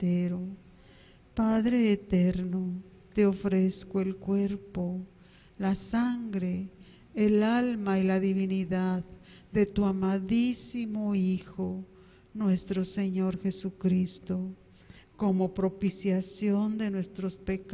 entero. Padre eterno, te ofrezco el cuerpo, la sangre, el alma y la divinidad de tu amadísimo Hijo, nuestro Señor Jesucristo, como propiciación de nuestros pecados